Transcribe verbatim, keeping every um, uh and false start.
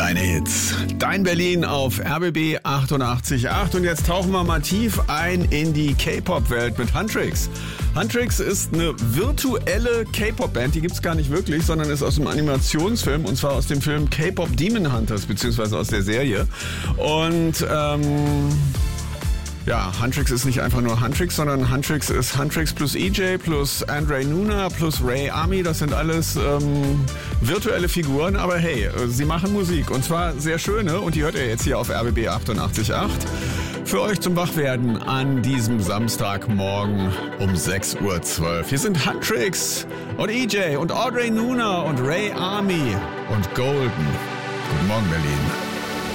Deine Hits, dein Berlin auf R B B achtundachtzig Komma acht und jetzt tauchen wir mal tief ein in die K-Pop-Welt mit Huntrix. Huntrix ist eine virtuelle K-Pop-Band, die gibt's gar nicht wirklich, sondern ist aus einem Animationsfilm und zwar aus dem Film K-Pop Demon Hunters, beziehungsweise aus der Serie. Und ähm... ja, Huntrix ist nicht einfach nur Huntrix, sondern Huntrix ist Huntrix plus E J plus Andre Nuna plus Ray Army. Das sind alles ähm, virtuelle Figuren, aber hey, sie machen Musik und zwar sehr schöne und die hört ihr jetzt hier auf R B B achtundachtzig Komma acht. Für euch zum Wachwerden an diesem Samstagmorgen um sechs Uhr zwölf. Hier sind Huntrix und E J und Andre Nuna und Ray Army und Golden. Guten Morgen, Berlin.